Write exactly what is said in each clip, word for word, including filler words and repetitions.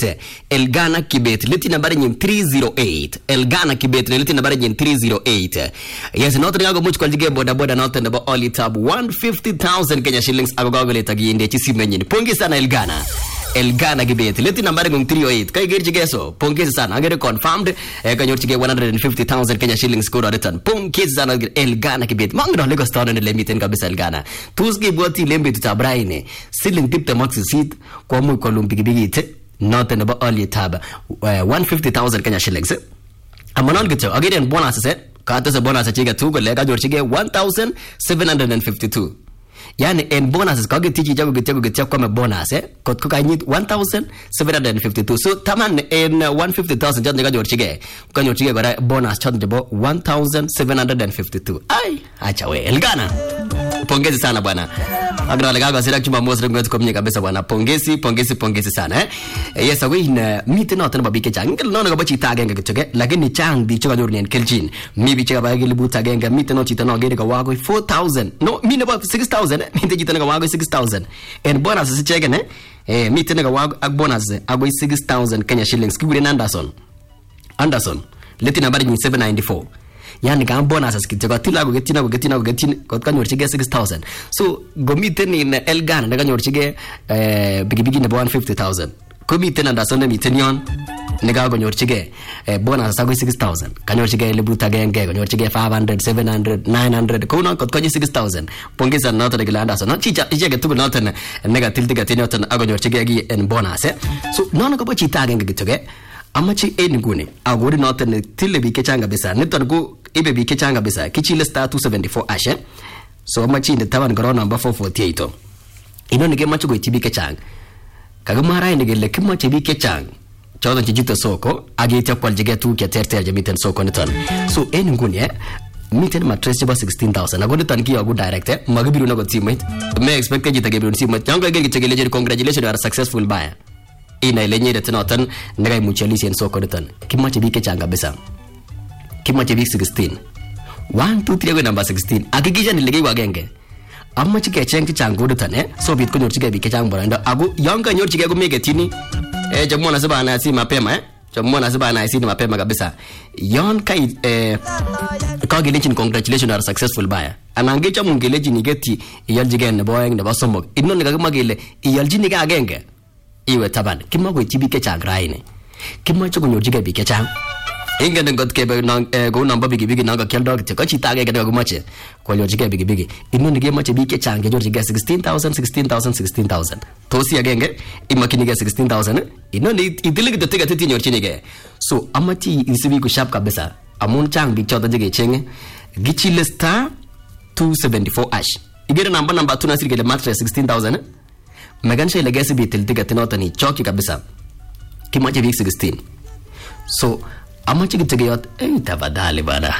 eight. Elgana Kibet leti nambari nyin three oh eight. Elgana Kibet leti nambari nyin three oh eight. Yes, not the much kwaljige boda boda not and about all tab one hundred fifty thousand Kenya shillings agogo leta giende chisi menyin. Pongi sana Elgana. Elgana Kibet leti nambari nyin three oh eight. Kai gerji geso. Pongi sana agere confirmed eh kanyor chige one hundred fifty thousand Kenya shillings score return. Pongi sana Elgana Kibet. Mangro Lagos town and lemiten kabisa Elgana. Tuski bwati lembe tutabraine. Siling tipte maxi seat kwa mu kolumbi bigite. Not and about all your tab uh, one hundred fifty thousand Kenya shillings. I'm not get to again bonus set. Kata sa bonus chiga two go lega jorchige one thousand seven hundred fifty-two. Yani en bonus kage tiji jago gitego gitego kama bonus eh kot ko kanyit one thousand seven hundred fifty-two. So taman en uh, one hundred fifty thousand jad lega jorchige ko jorchige gara bonus chad debo one thousand seven hundred fifty-two. Ai acha we Elgana. Pongezi sana bwana. Agra lega ga sira chuma mosre ngot komnya kabisa bwana. Pongezi pongezi pongezi sana eh. Yes awe in meet not na babike chang. Ngel no ga bachi tagenga gitoke lakini chang di choga jorni en keljin. Mi bi choga ba gele buta genga meet no chita no gere ga wago four thousand. No mi ne ba six thousand. Mi te chita ga wago six thousand. En bonus se chege ne. Eh mi te ga wago ak bonus ago six thousand Kenya shillings. Kibure Anderson. Anderson. Leti nambari ni seven ninety-four. Yani ka bonus askitego tila go getina go getina go getin ko kanyor chige six thousand. So go miten in Elgana na kanyor chige eh bigi bigi na one hundred fifty thousand. Ko miten Anderson na miten yon ne ga kanyor chige eh bonus ago six thousand. Kanyor chige lebuta genge kanyor chige five hundred, seven hundred, nine hundred ko no ko kanyor six thousand. Pongeza not the Anderson. No chicha chige tu not na negative tiga tinoton ago kanyor chige gi en bonus eh. So no no ko bachi tagenge gitoge amachi enigune agori not ne tile bi kechanga bisa niton go ibe bi kechanga bisa kichile star two seventy-four ashe. So amachi ne taban garo number four forty-eight to ino ne gemachi go tibi kechanga kaga mara ne gele kemachi bi kechanga chodo chijito soko agite kwal jige tu ke terter jamiten soko niton. So enigune miten mattress jaba sixteen thousand agodi tan ki agu director magabiru na go teammate me expect jita gebiru teammate changa ge gitege leje congratulations you are successful buyer ina lenye de tanotan ngai muchalisi en soko niton kimache bi kechanga bisa kimache bi sixteen one two three go number sixteen akikija nilege wagenge amma chike chenki chango niton eh so bit ko nyor chike bi kechanga boranda agu yanga nyor chike go megetini eh jamona saba na si mapema eh jamona saba na si mapema kabisa yon kai eh ka gelechin congratulations you are successful buyer anangecha mungeleji nigeti yaljige ne boyeng ne basomok inno ne magele yaljini ga agenge iwe taban kima go tibi kechang raine kima chogo nyorjige bi kechang inga ngot ke go number bigi bigi nanga keldo ke ko chita ge go mache ko nyorjige bigi bigi inno nige mache bi kechang ge nyorjige sixteen thousand sixteen thousand sixteen thousand tosi agenge imakini ge sixteen thousand inno ni idilige de tega titi nyorchini ge. So amati isibi ku sharp kabisa amun chang bi choda jige chenge gichile star two seventy-four ash igere number number two nasiri ge mattress sixteen thousand Megansha legacy bitil tiga tinotani choki kabisa kimache big sixteen. So amache gitege yot eh tafadhali bana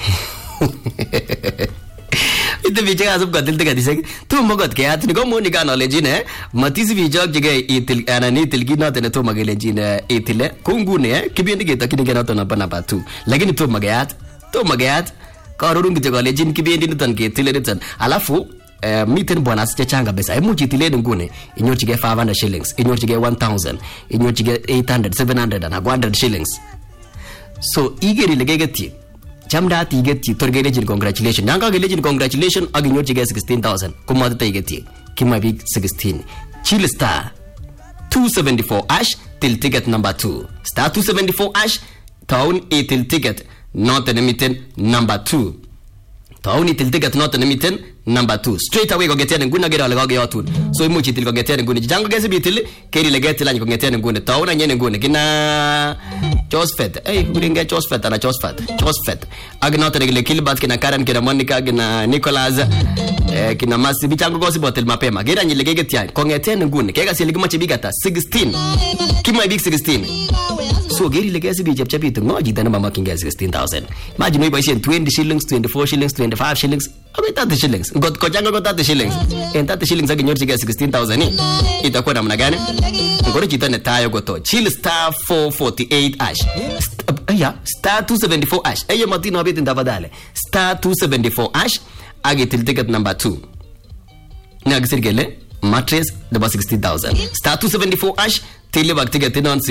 ite bichega azab gadil tiga disek tu mogot ke atni go moni ga knowledge ne matisi bijog jige itil anani tilgi notene to magele jine itile kungune kibindi geta kinige notona bana batu lakini to magayat to magayat karurung gitege legend kibindi nitan ke tile nitan alafu Uh, miten bonus changa besa emuchi tilene ngune inyochige five hundred shillings inyochige one thousand inyochige eight hundred seven hundred and one hundred shillings. So igeri legegeti chamda ti geti torgele jin congratulations nanga gele jin congratulations agi inyochige sixteen thousand kuma ta igeti kima big sixteen chill star two seventy-four ash till ticket number two star two seventy-four ash town e till ticket not an emiten number two Tauni til ticket not an emiten number two straight away go getene nguna gera le go yotun so imuchi til go getene nguni jango gese bitil keri le getela go getene nguni tauna nyene nguni kina Josfet eh guringa Josfet ana Josfet Josfet agnota le kilbat kina Karen kina Monica kina Nicholas eh kina Masi bichango gosi botel mapema gera nyile gegetia ko getene nguni kega sile gimache bigata sixteen kima big sixteen. So geri legacy bi chap chapit ngoji dana mama kinga sixteen thousand. Imagine we buy twenty shillings, twenty-four shillings, twenty-five shillings, about thirty shillings. Got ko jango got thirty shillings. And thirty shillings aginyor chiga sixteen thousand ni. Itakuwa namna gani? Ngoro chitane tayo goto. Chill star four forty-eight ash. Aya star two seventy-four ash. Aya matino abiti ndavadale. Star two seventy-four ash agitil ticket number two. Na gisirgele mattress the sixteen thousand. Star two seventy-four ash tile bak ticket non